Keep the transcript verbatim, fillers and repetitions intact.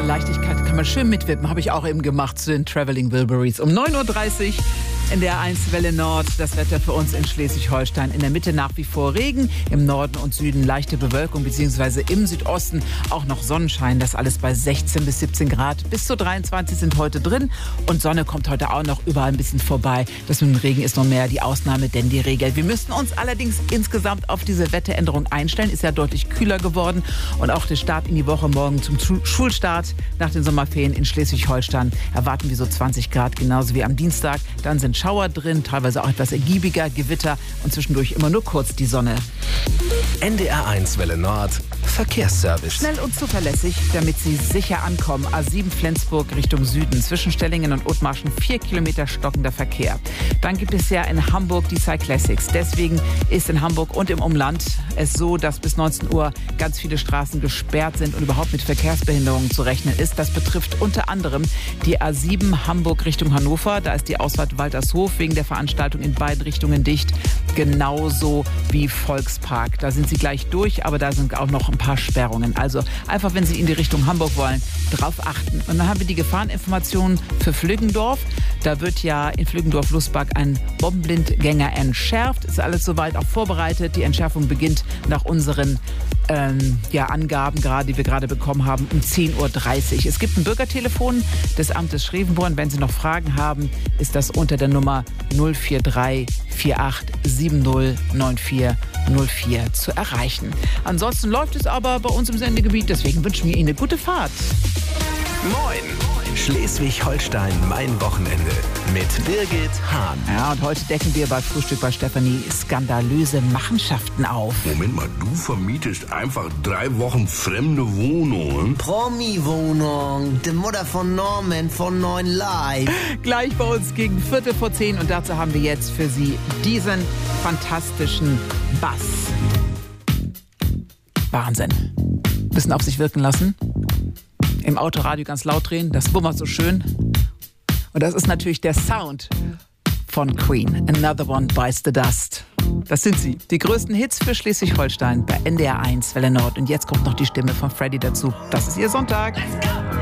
Leichtigkeit kann man schön mitwippen. Habe ich auch eben gemacht zu den Traveling Wilburys. Um neun Uhr dreißig in der eins Welle Nord. Das Wetter für uns in Schleswig-Holstein. In der Mitte nach wie vor Regen. Im Norden und Süden leichte Bewölkung, beziehungsweise im Südosten auch noch Sonnenschein. Das alles bei sechzehn bis siebzehn Grad. Bis zu dreiundzwanzig sind heute drin. Und Sonne kommt heute auch noch überall ein bisschen vorbei. Das mit dem Regen ist noch mehr die Ausnahme, denn die Regel. Wir müssen uns allerdings insgesamt auf diese Wetteränderung einstellen. Ist ja deutlich kühler geworden. Und auch der Start in die Woche morgen zum Schulstart nach den Sommerferien in Schleswig-Holstein erwarten wir so zwanzig Grad, genauso wie am Dienstag. Dann sind Schauer drin, teilweise auch etwas ergiebiger, Gewitter und zwischendurch immer nur kurz die Sonne. N D R eins Welle Nord, Verkehrsservice. Schnell und zuverlässig, damit Sie sicher ankommen. A sieben Flensburg Richtung Süden. Zwischen Stellingen und Othmarschen vier Kilometer stockender Verkehr. Dann gibt es ja in Hamburg die Cyclassics. Deswegen ist in Hamburg und im Umland es so, dass bis neunzehn Uhr ganz viele Straßen gesperrt sind und überhaupt mit Verkehrsbehinderungen zu rechnen ist. Das betrifft unter anderem die A sieben Hamburg Richtung Hannover. Da ist die Ausfahrt Waltershof wegen der Veranstaltung in beiden Richtungen dicht. Genauso wie Volkspark. Da sind sie gleich durch, aber da sind auch noch ein paar Sperrungen. Also einfach, wenn Sie in die Richtung Hamburg wollen, drauf achten. Und dann haben wir die Gefahreninformationen für Flüggendorf. Da wird ja in Flüggendorf-Lussbach ein Bombenblindgänger entschärft. Ist alles soweit auch vorbereitet. Die Entschärfung beginnt nach unseren ähm, ja, Angaben, gerade, die wir gerade bekommen haben, um zehn Uhr dreißig. Es gibt ein Bürgertelefon des Amtes Schrevenborn. Wenn Sie noch Fragen haben, ist das unter der Nummer null vier drei vier acht sieben null neun vier null vier zu erreichen. Ansonsten läuft es aber bei uns im Sendegebiet, deswegen wünschen wir Ihnen eine gute Fahrt. Moin! Schleswig-Holstein, mein Wochenende mit Birgit Hahn. Ja, und heute decken wir bei Frühstück bei Stefanie skandalöse Machenschaften auf. Moment mal, du vermietest einfach drei Wochen fremde Wohnungen? Promi-Wohnung, die Mutter von Norman von Neuen Live. Gleich bei uns gegen Viertel vor zehn und dazu haben wir jetzt für Sie diesen fantastischen Bass. Wahnsinn. Bisschen auf sich wirken lassen. Im Autoradio ganz laut drehen, das bummert so schön. Und das ist natürlich der Sound von Queen. Another One Bites the Dust. Das sind sie, die größten Hits für Schleswig-Holstein bei N D R eins Welle Nord. Und jetzt kommt noch die Stimme von Freddy dazu. Das ist Ihr Sonntag.